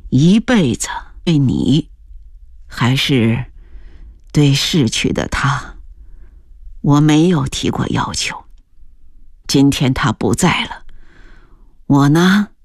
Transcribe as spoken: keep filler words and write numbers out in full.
一辈子对你，还是对逝去的他，我没有提过要求。今天他不在了，我呢，